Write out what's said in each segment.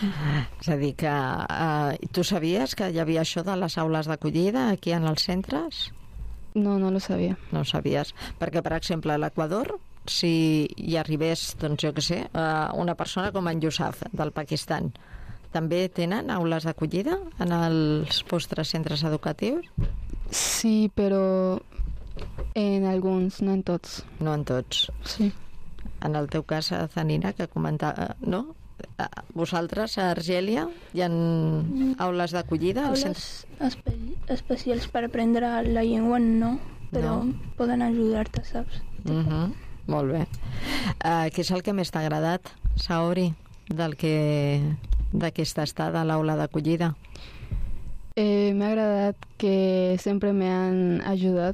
És a dir, que tu sabies que hi havia això de les aules d'acollida aquí en els centres? No, no lo sabia. No ho sabies. Perquè, per exemple, a l'Equador, si hi arribés, doncs jo què sé, una persona com en Yousaf, del Pakistan, també tenen aules d'acollida en els vostres centres educatius? Sí, però en alguns, no en tots. No en tots. Sí. En el teu cas, Zanina, que comentava, no? Vosaltres, a Argèlia, hi ha aules d'acollida? Aules especials per aprendre la llengua, no, però poden ajudar-te, saps? Molt bé. Què és el que més t'ha agradat, Saori, d'aquesta estada a l'aula d'acollida? M'ha agradat que sempre m'han ajudat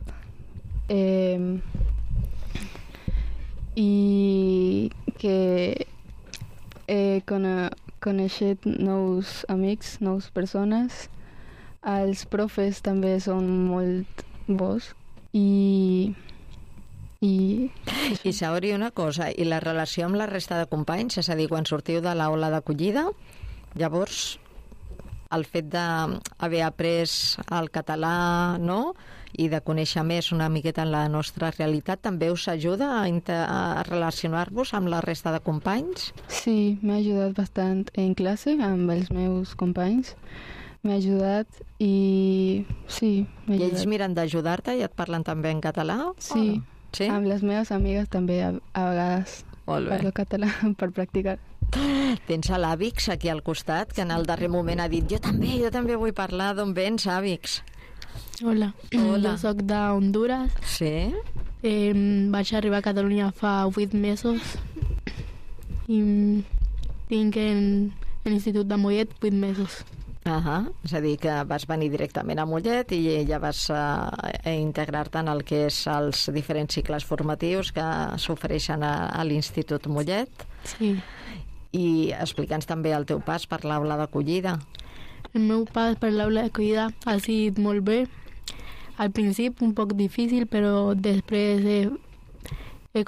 i que he coneixet nous amics, nous persones. Els profes també són molt bons i Saori, una cosa, i la relació amb la resta de companys, és a dir, quan sortiu de l'aula d'acollida, llavors el fet d'haver après el català, no?, i de conèixer més una miqueta en la nostra realitat, també us ajuda a relacionar-vos amb la resta de companys? Sí, m'ha ajudat bastant en classe amb els meus companys. M'ha ajudat i sí, m'ha ajudat. I ells miren d'ajudar-te i et parlen també en català? Sí, sí? Amb les meves amigues també a vegades parlo català per practicar. Tens a l'Àvix aquí al costat, que en el darrer moment ha dit jo també vull parlar. D'on vens, Àvix? Hola. Jo soc d'Honduras. Sí? Vaig arribar a Catalunya fa 8 mesos i tinc en l'Institut de Mollet 8 mesos. És a dir, que vas venir directament a Mollet i ja vas integrar-te en el que és els diferents cicles formatius que s'ofereixen a l'Institut Mollet. Sí. I explica'ns també el teu pas per l'aula d'acollida. El meu pas per l'aula d'acollida ha sigut molt bé. Al principi un poc difícil, però després he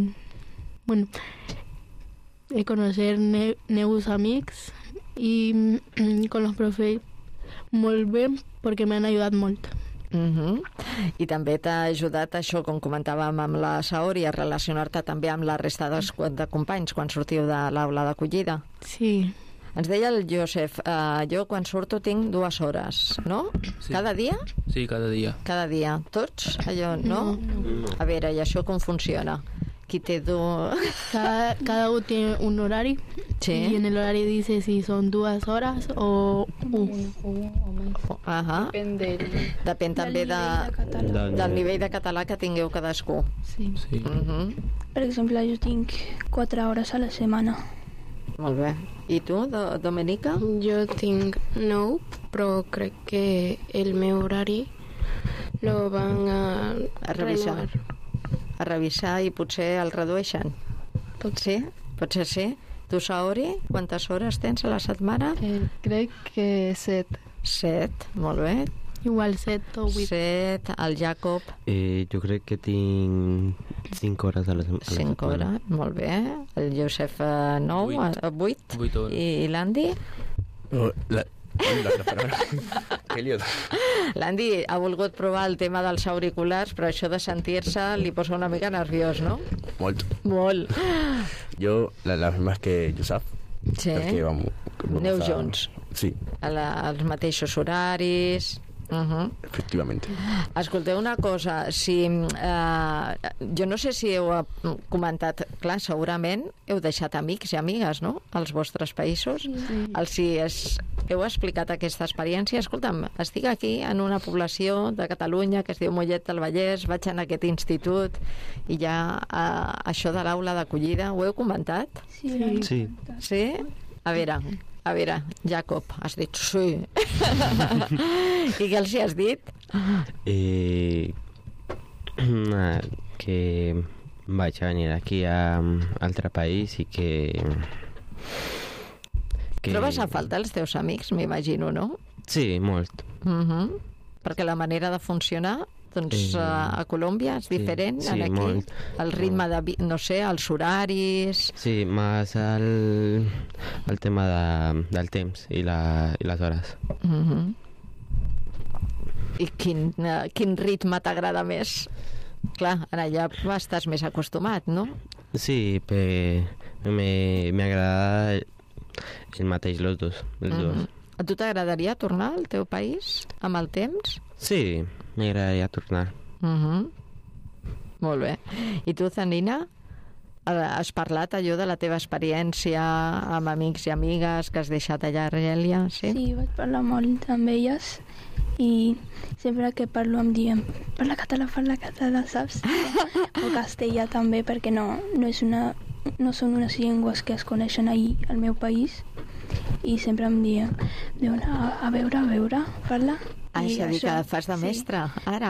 conocido nuevos amigos y con los profes molt bé perquè m'han ajudat molt. I també t'ha ajudat això, com comentàvem amb la Saori, a relacionar-te també amb la resta de companys quan sortiu de l'aula d'acollida? Sí. Ens deia el Josep, jo quan surto tinc 2 hores, no? Sí. Cada dia? Sí, cada dia. Cada dia. Tots? Allò, no? No. A veure, i això com funciona? Qui té Cada uno tiene un horario. Sí. Y en el horario dice si son 2 horas o 1. Depèn també del nivell de català que tingueu cadascú. Sí. Sí. Per exemple, jo tinc 4 hores a la setmana. Molt bé. I tu, Domenica? Jo tinc 9, però crec que el meu horari lo van a revisar. renovar. A revisar i potser el redueixen? Sí? Potser sí? Tu, Saori, quantes hores tens a la setmana? Crec que 7. 7, molt bé. Igual 7 o 8. 7, el Jacob. Jo crec que tinc 5 hores a la setmana. 5 hores, molt bé. El Josep 9, 8. I l'Andy? Que lío. L'Andy ha volgut provar el tema dels auriculars, però això de sentir-se li posa una mica nerviós, no? Molt. Molt. Jo, las mismas que Yousaf. Sí? Perquè Aneu junts? Sí. Als mateixos horaris? Efectivamente. Escolteu una cosa, jo no sé si heu comentat, clar, segurament heu deixat amics i amigues, no?, als vostres països. Si heu explicat aquesta experiència, escolta'm, estic aquí en una població de Catalunya que es diu Mollet del Vallès, vaig en aquest institut i ja això de l'aula d'acollida, ho heu comentat? Sí. Sí? A veure, Jacob, has dit sí. I què els hi has dit? Que vaig a venir aquí a altre país i que... Trobes a falta els teus amics, m'imagino, no? Sí, molt. Perquè la manera de funcionar Doncs a Colòmbia és diferent, sí, aquí? molt. El ritme de, no sé, els horaris... Sí, más el tema del temps i les hores. I quin ritme t'agrada més? Clar, allà estàs més acostumat, no? Sí, m'agrada el mateix, els dos. A tu t'agradaria tornar al teu país amb el temps? Sí, m'agradaria tornar. Molt bé. I tu, Zanina, has parlat allò de la teva experiència amb amics i amigues que has deixat allà a Argèlia? Sí? Sí, vaig parlar molt amb elles i sempre que parlo em diuen parla català, saps? O castellà també, perquè no són unes llengües que es coneixen ahir al meu país i sempre em diuen a veure, parla. És a dir, que fas de mestre, ara.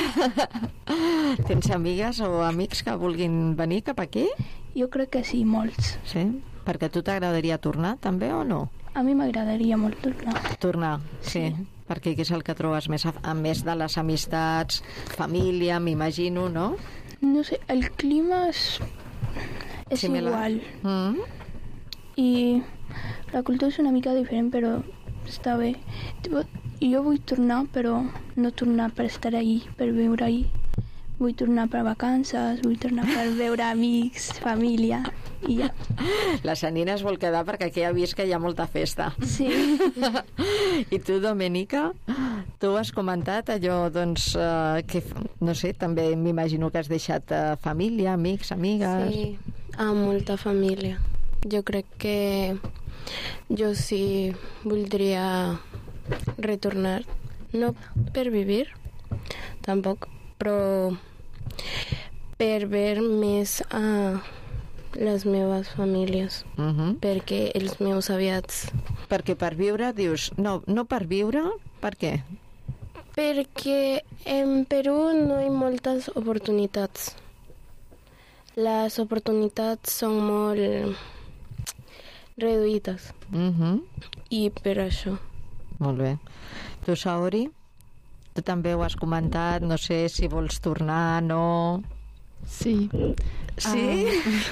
Tens amigues o amics que vulguin venir cap aquí? Jo crec que sí, molts. Sí? Perquè a tu t'agradaria tornar, també, o no? A mi m'agradaria molt tornar. Tornar, sí. Perquè què és el que trobes més, a més de les amistats, família, m'imagino, no? No sé, el clima és similar. Igual. I la cultura és una mica diferent, però està bé. Jo vull tornar, però no tornar per estar ahí, per viure ahí. Vull tornar per vacances, vull tornar per veure amics, família, i ja. La Zanina es vol quedar perquè aquí ha vist que hi ha molta festa. Sí. I tu, Domenica, tu has comentat allò, doncs, que, no sé, també m'imagino que has deixat família, amics, amigues... Sí, amb molta família. Jo crec que jo sí voldria retornar, no per vivir, tampoc, però per veure més a les meves famílies, perquè els meus aviats... Perquè per viure, dius, no per viure, per què? Perquè en Perú no hi ha moltes oportunitats. Les oportunitats són molt reduïdes. I per això. Molt bé. Tu, Saori? Tu també ho has comentat, no sé si vols tornar, no... Sí. Sí?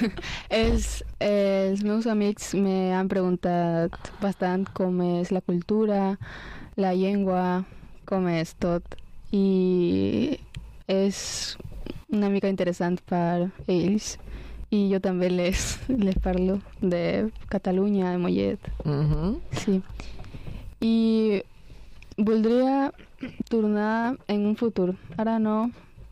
Els meus amics m'han preguntat bastant com és la cultura, la llengua, com és tot. I és una mica interessant per ells. I jo també les parlo de Catalunya, de Mollet. Sí. I voldria tornar en un futur. Ara no.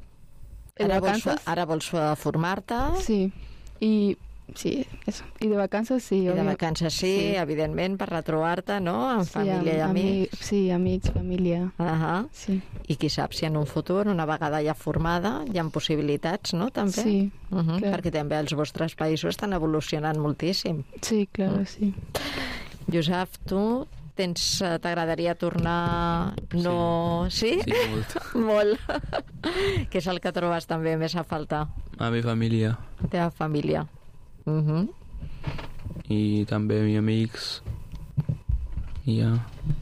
Ara vols formar-te? Sí. I sí, eso. I de vacances sí. I de vacances sí, evidentment, per retrobar-te, no? Amb família i amics. Sí, amics, família. Sí. I qui sap si en un futur, una vegada ja formada, hi ha possibilitats, no? També? Sí, perquè també els vostres països estan evolucionant moltíssim. Sí, clar, sí. Josep, tu t'agradaria tornar... No... Sí? Sí, molt. Molt. Què és el que trobes també més a faltar? A mi família. La teva família. I també meus amics. I ja.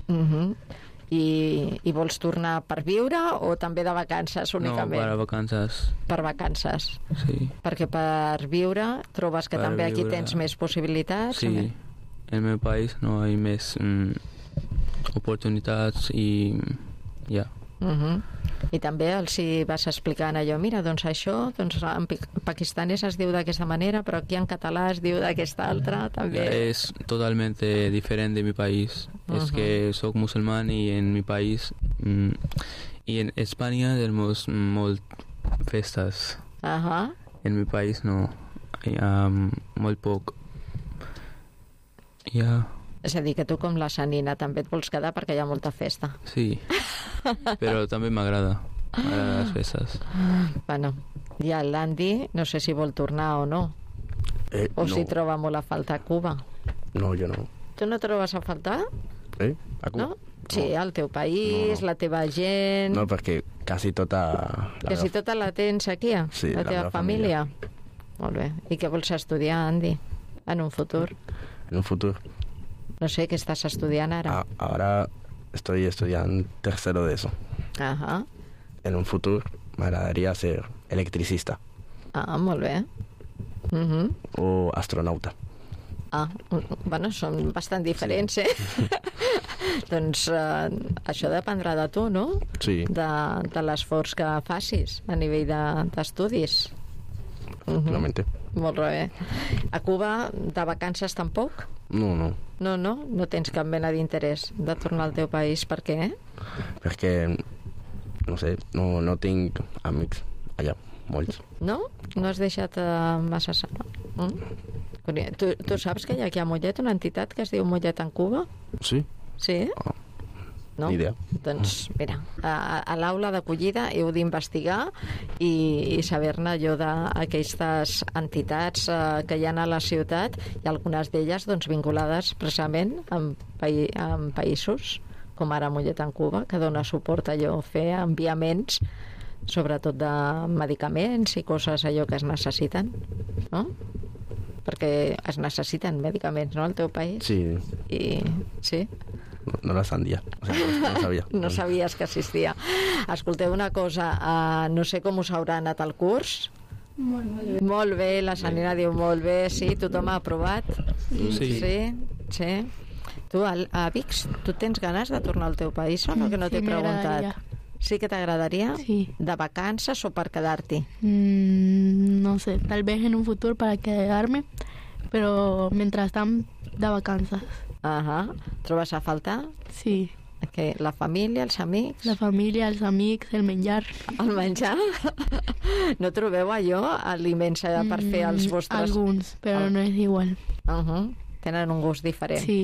I vols tornar per viure o també de vacances únicament? No, per vacances. Per vacances. Sí. Perquè per viure trobes que Per també aquí viure. tens més possibilitats? Sí. En el meu país no hi ha més oportunitats i ja. I també els hi vas explicant allò, mira, doncs això, doncs en pakistanès es diu d'aquesta manera, però aquí en català es diu d'aquesta altra, també. Es totalmente diferente de mi país. Es que soy musulmán y en mi país y en España tenemos molt festas. En mi país no. Molt poc. Ja. És a dir, que tu com la Zanina també et vols quedar perquè hi ha molta festa. Sí, però també m'agrada les festes. Bueno, i l'Andy no sé si vol tornar o no. O si troba molt a faltar Cuba. No, jo no. Tu no trobes a faltar? A Cuba? No? Sí, el teu país, la teva gent... No, perquè quasi tota... Quasi tota la tens aquí, sí, la teva família. Molt bé. I què vols estudiar, Andy, en un futur? En un futur. No sé, què estàs estudiant ara? Ahora estoy estudiando tercero de eso. en un futur m'agradaria ser electricista. Ah, molt bé. O astronauta. Bueno, són bastant diferents, Doncs això dependrà de tu, no? Sí. De l'esforç que facis a nivell d'estudis. Efectivamente. Molt bé. A Cuba, de vacances tampoc? No. No tens cap mena d'interès de tornar al teu país. Per què? Perquè, no sé, no tinc amics allà, molts. No? No has deixat massa... Tu saps que hi ha aquí a Mollet una entitat que es diu Mollet en Cuba? Sí. Sí? No? Ni idea. Doncs, mira, a l'aula d'acollida heu d'investigar i saber-ne allò d'aquestes entitats que hi ha a la ciutat, i algunes d'elles doncs, vinculades precisament amb països com ara Mollet en Cuba, que dona suport a allò, fer enviaments sobretot de medicaments i coses allò que es necessiten, no? Perquè es necessiten medicaments, no, al teu país? Sí. Sí? No la sabia. O sea, no sabia. No sabies que existia. Escolteu una cosa, no sé com us haurà anat el curs. Molt bé, la Sanina diu molt bé, sí, tothom ha aprovat? Sí. Tu, a Vix, tu tens ganes de tornar al teu país o no, que no t'he preguntat? Sí que t'agradaria? Sí. ¿De vacances o per quedar-t'hi? No sé, tal vez en un futuro para quedarme, pero mientras tanto, de vacances. Trobes a faltar? Sí. La família, els amics? La família, els amics, el menjar. El menjar? No trobeu allò, aliments per fer els vostres... Alguns, però no és igual. Tenen un gust diferent. Sí.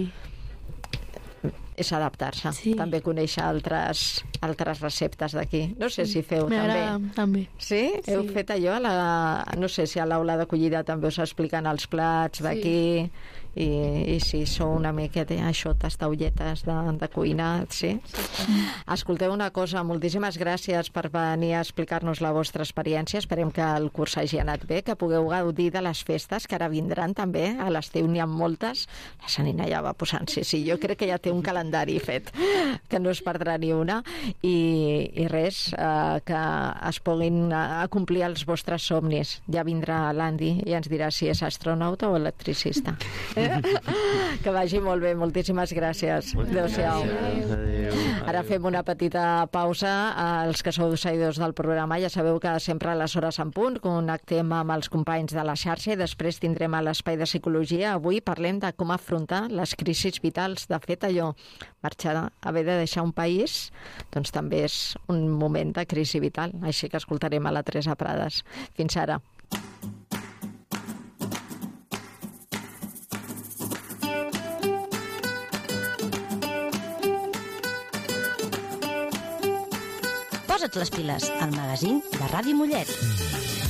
És adaptar-se. Sí. També conèixer altres receptes d'aquí. No sé si feu també. Sí? Heu fet allò? No sé si a l'aula d'acollida també us expliquen els plats d'aquí i si sou una miqueta això, tastaulletes de cuina, sí? Escolteu una cosa, moltíssimes gràcies per venir a explicar-nos la vostra experiència. Esperem que el curs hagi anat bé, que pugueu gaudir de les festes que ara vindran també. A l'estiu n'hi ha moltes. La Sanina ja va posant, sí, jo crec que ja té un calendari fet, que no es perdrà ni una, i res, que es puguin acomplir els vostres somnis. Ja vindrà l'Andy i ens dirà si és astronauta o electricista. Que vagi molt bé, moltíssimes gràcies. Adéu-siau. Ara fem una petita pausa. Els que sou seguidors del programa ja sabeu que sempre a les hores en punt connectem amb els companys de la xarxa i després tindrem a l'espai de psicologia. Avui parlem de com afrontar les crisis vitals. De fet, allò, marxar, haver de deixar un país, doncs també és un moment de crisi vital. Així que escoltarem a la Teresa Prades. Fins ara. Posa't les piles, al magazín de Ràdio Mollet.